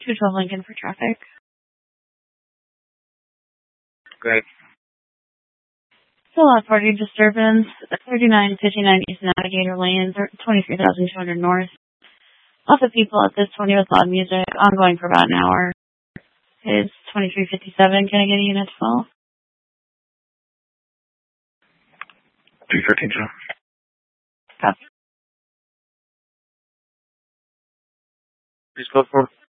212 Lincoln for traffic. Great. Still lot 40 disturbance, 3959 East Navigator Lane, 23,200 North. Lots of people at this 20 with loud music, ongoing for about an hour. It's 2357, can I get a unit 12? 313, Joe. Copy. Please go for